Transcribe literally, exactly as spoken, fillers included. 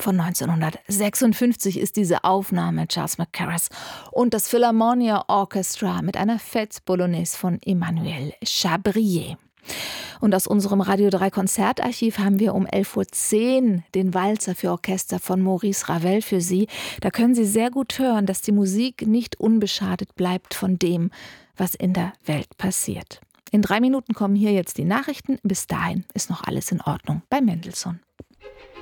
Von neunzehnhundertsechsundfünfzig ist diese Aufnahme, Charles Mackerras und das Philharmonia Orchestra mit einer Fête Polonaise von Emmanuel Chabrier. Und aus unserem Radio drei Konzertarchiv haben wir um elf Uhr zehn den Walzer für Orchester von Maurice Ravel für Sie. Da können Sie sehr gut hören, dass die Musik nicht unbeschadet bleibt von dem, was in der Welt passiert. In drei Minuten kommen hier jetzt die Nachrichten. Bis dahin ist noch alles in Ordnung bei Mendelssohn.